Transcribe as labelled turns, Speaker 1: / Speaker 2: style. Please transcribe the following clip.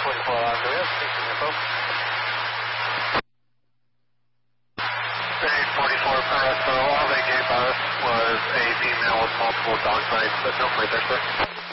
Speaker 1: 44 Andrea, speaking info. 844 Paris, so all they gave us was a female with multiple dog bites, but no further, sir.